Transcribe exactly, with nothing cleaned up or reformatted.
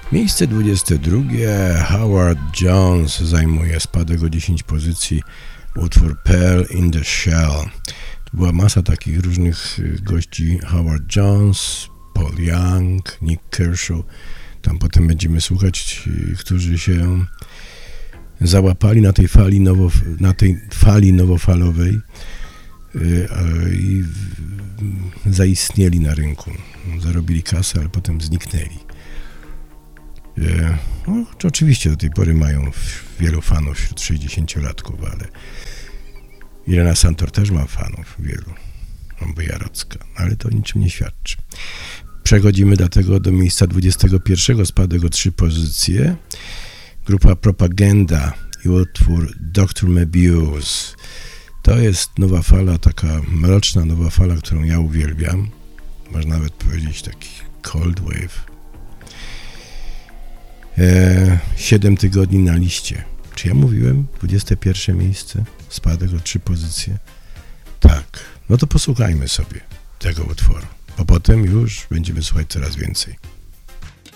Miejsce dwudzieste drugie. Howard Jones zajmuje spadek o dziesięć pozycji. Utwór Pearl in the Shell. To była masa takich różnych gości. Howard Jones, Paul Young, Nick Kershaw. Tam potem będziemy słuchać, którzy się załapali na tej fali, nowo, na tej fali nowofalowej i zaistnieli na rynku. Zarobili kasę, ale potem zniknęli. No, oczywiście do tej pory mają wielu fanów wśród sześćdziesięciolatków, ale Irena Santor też ma fanów wielu. Albo Jarocka, ale to niczym nie świadczy. Przechodzimy dlatego do miejsca dwudziestego pierwszego, spadek o trzy pozycje. Grupa Propaganda i utwór doktor Mebius. To jest nowa fala, taka mroczna nowa fala, którą ja uwielbiam. Można nawet powiedzieć taki cold wave. E, siedem tygodni na liście. Czy ja mówiłem? dwudzieste pierwsze miejsce, spadek o trzy pozycje. Tak, no to posłuchajmy sobie tego utworu, bo potem już będziemy słuchać coraz więcej.